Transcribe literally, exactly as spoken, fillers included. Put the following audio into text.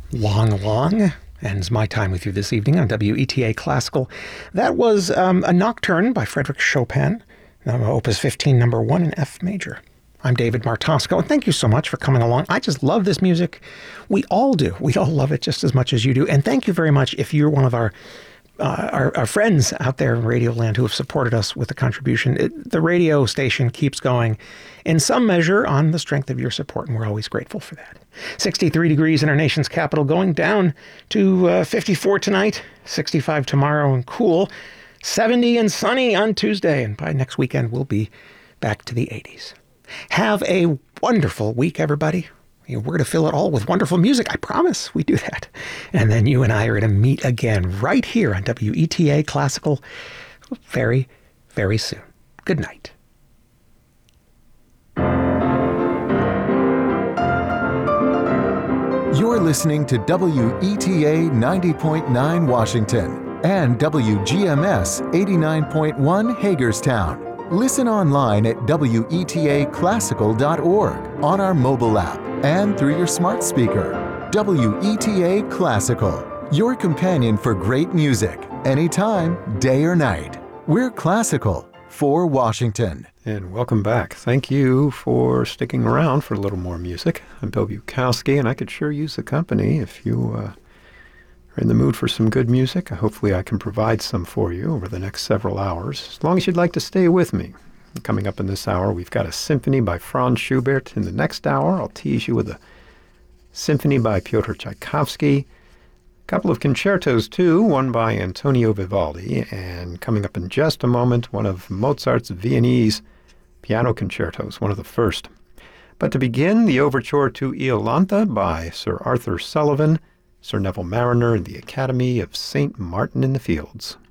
Long, long ends my time with you this evening on W E T A Classical. That was um, a Nocturne by Frédéric Chopin, uh, Opus fifteen, number one in F major. I'm David Martosco, and thank you so much for coming along. I just love this music. We all do. We all love it just as much as you do. And thank you very much if you're one of our Uh, our, our friends out there in Radio Land who have supported us with a contribution. It, the radio station keeps going in some measure on the strength of your support, and we're always grateful for that. sixty-three degrees in our nation's capital, going down to uh, fifty-four tonight, sixty-five tomorrow, and cool. seventy and sunny on Tuesday, and by next weekend we'll be back to the eighties. Have a wonderful week, everybody. We're going to fill it all with wonderful music. I promise we do that. And then you and I are going to meet again right here on W E T A Classical very, very soon. Good night. You're listening to W E T A ninety point nine Washington and W G M S eighty-nine point one Hagerstown. Listen online at W E T A classical dot org, on our mobile app, and through your smart speaker. W E T A Classical, your companion for great music, anytime, day or night. We're classical for Washington. And welcome back. Thank you for sticking around for a little more music. I'm Bill Bukowski, and I could sure use the company if you uh, are in the mood for some good music. Hopefully I can provide some for you over the next several hours, as long as you'd like to stay with me. Coming up in this hour, we've got a symphony by Franz Schubert. In the next hour, I'll tease you with a symphony by Pyotr Tchaikovsky. A couple of concertos, too, one by Antonio Vivaldi. And coming up in just a moment, one of Mozart's Viennese piano concertos, one of the first. But to begin, the overture to Iolantha by Sir Arthur Sullivan, Sir Neville Marriner and the Academy of Saint Martin in the Fields.